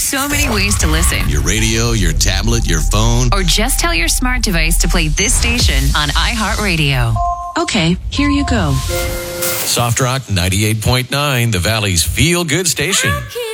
so many ways to listen. Your radio, your tablet, your phone. Or just tell your smart device to play this station on iHeartRadio. Okay, here you go. Soft Rock 98.9, the Valley's feel-good station.